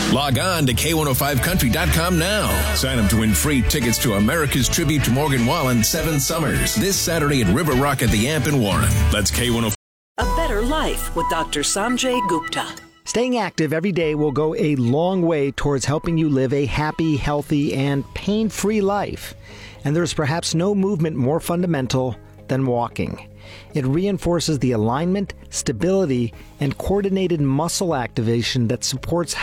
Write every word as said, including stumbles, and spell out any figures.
Log on to K one oh five country dot com now. Sign up to win free tickets to America's tribute to Morgan Wallen, Seven Summers, this Saturday at River Rock at the Amp in Warren. That's K one oh five. A better life with Doctor Sanjay Gupta. Staying active every day will go a long way towards helping you live a happy, healthy, and pain-free life. And there's perhaps no movement more fundamental than walking. It reinforces the alignment, stability, and coordinated muscle activation that supports